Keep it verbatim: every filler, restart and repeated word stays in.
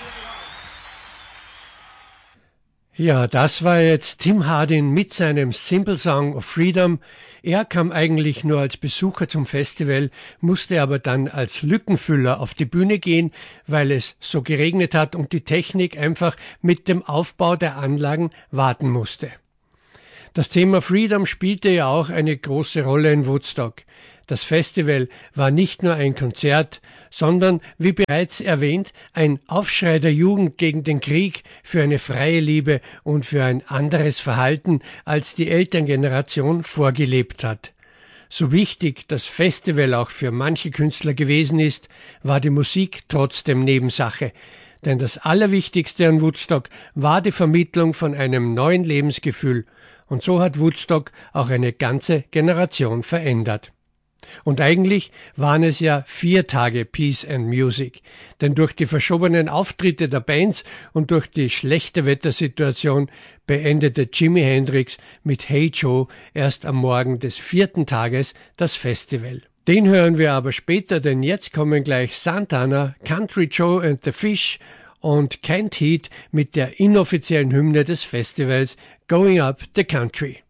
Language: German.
Ja, das war jetzt Tim Hardin mit seinem Simple Song of Freedom. Er kam eigentlich nur als Besucher zum Festival, musste aber dann als Lückenfüller auf die Bühne gehen, weil es so geregnet hat und die Technik einfach mit dem Aufbau der Anlagen warten musste. Das Thema Freedom spielte ja auch eine große Rolle in Woodstock. Das Festival war nicht nur ein Konzert, sondern, wie bereits erwähnt, ein Aufschrei der Jugend gegen den Krieg, für eine freie Liebe und für ein anderes Verhalten, als die Elterngeneration vorgelebt hat. So wichtig das Festival auch für manche Künstler gewesen ist, war die Musik trotzdem Nebensache. Denn das Allerwichtigste an Woodstock war die Vermittlung von einem neuen Lebensgefühl. Und so hat Woodstock auch eine ganze Generation verändert. Und eigentlich waren es ja vier Tage Peace and Music, denn durch die verschobenen Auftritte der Bands und durch die schlechte Wettersituation beendete Jimi Hendrix mit Hey Joe erst am Morgen des vierten Tages das Festival. Den hören wir aber später, denn jetzt kommen gleich Santana, Country Joe and the Fish und Kent Heat mit der inoffiziellen Hymne des Festivals Going Up the Country.